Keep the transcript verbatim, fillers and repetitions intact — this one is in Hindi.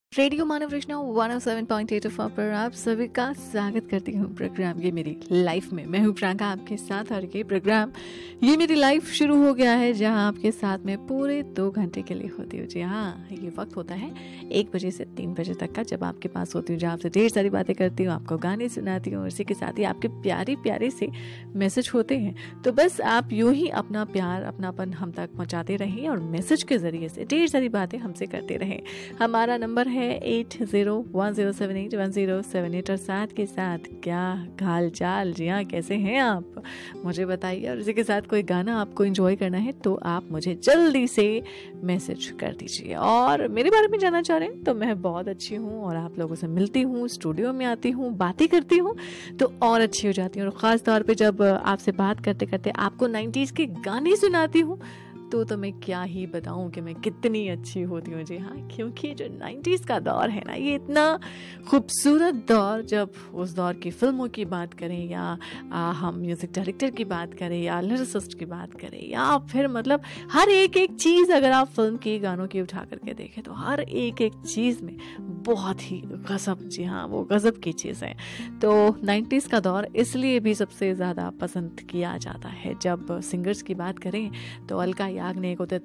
रेडियो मानव रचना one O seven point eight F पर आप सभी का स्वागत करती हूँ प्रोग्राम ये मेरी लाइफ में। मैं हूँ प्रियंका आपके साथ और ये प्रोग्राम ये मेरी लाइफ शुरू हो गया है जहाँ आपके साथ में पूरे दो घंटे के लिए होती हूँ। जी हाँ, ये वक्त होता है एक बजे से तीन बजे तक का, जब आपके पास होती हूँ, जहाँ आपसे ढेर सारी बातें करती हूँ, आपको गाने सुनाती हूँ और इसी के साथ ही आपके प्यारे प्यारे से मैसेज होते हैं। तो बस आप यूँ ही अपना प्यार अपनापन हम तक पहुँचाते रहें और मैसेज के जरिए से ढेर सारी बातें हमसे करते रहें। हमारा नंबर है eight zero one zero seven eight one zero seven eight और साथ के साथ क्या हाल चाल, जी हाँ कैसे हैं आप, मुझे बताइए। और इसी के साथ कोई गाना आपको एंजॉय करना है तो आप मुझे जल्दी से मैसेज कर दीजिए। और मेरे बारे में जानना चाह रहे हैं तो मैं बहुत अच्छी हूँ और आप लोगों से मिलती हूँ, स्टूडियो में आती हूँ, बातें करती हूँ तो और अच्छी हो जाती हूँ। और ख़ास तौर पे जब आपसे बात करते करते आपको नाइन्टीज़ के गाने सुनाती हूँ तो तो मैं क्या ही बताऊं कि मैं कितनी अच्छी होती हूँ। जी हाँ, क्योंकि जो नाइन्टीज़ का दौर है ना, ये इतना खूबसूरत दौर, जब उस दौर की फिल्मों की बात करें या आ, हम म्यूज़िक डायरेक्टर की बात करें या लिरिसिस्ट की बात करें या फिर मतलब हर एक एक चीज़ अगर आप फिल्म की गानों की उठा करके देखें तो हर एक एक चीज़ में बहुत ही गज़ब, जी हाँ वो गज़ब की चीज़ है। तो नाइन्टीज़ का दौर इसलिए भी सबसे ज़्यादा पसंद किया जाता है। जब सिंगर्स की बात करें तो अलका याग्निक, उदित